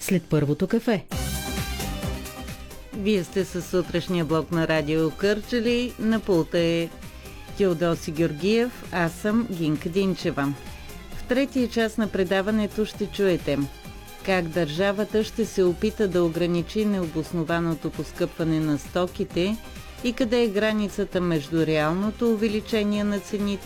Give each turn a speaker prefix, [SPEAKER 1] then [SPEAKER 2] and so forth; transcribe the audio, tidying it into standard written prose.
[SPEAKER 1] след първото кафе.
[SPEAKER 2] Вие сте със сутрешния блок на Радио Кърджали. На пулта е Теодоси Георгиев, аз съм Гинка Динчева. В третия част на предаването ще чуете как държавата ще се опита да ограничи необоснованото поскъпване на стоките и къде е границата между реалното увеличение на цените